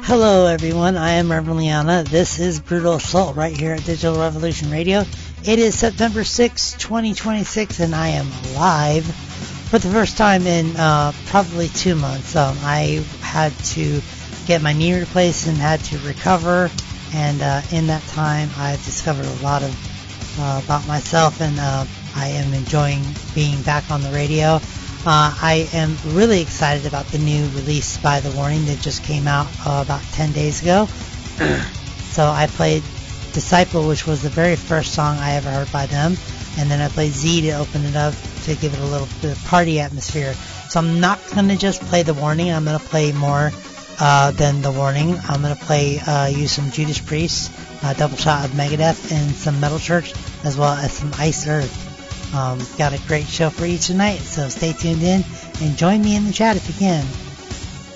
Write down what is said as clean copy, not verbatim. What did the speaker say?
Hello everyone, I am Reverend Liana. This is Brutal Assault right here at Digital Revolution Radio. It is September 6, 2026, and I am live for the first time in probably 2 months. I had to get my knee replaced and had to recover, and in that time I've discovered a lot of about myself, and I am enjoying being back on the radio. I am really excited about the new release by The Warning that just came out about 10 days ago. So I played Disciple, which was the very first song I ever heard by them, and then I played Z to open it up to give it a little bit of party atmosphere. So I'm not going to just play The Warning, I'm going to play more than The Warning. I'm going to use some Judas Priest, Double Shot of Megadeth, and some Metal Church, as well as some Ice Earth. Got a great show for you tonight, so stay tuned in and join me in the chat if you can.